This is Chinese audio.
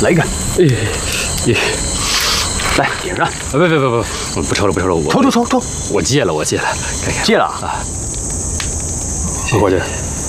来一个。 哎， 来点上。 不抽了， 抽， 我戒了，看看。 戒了啊。喝过去。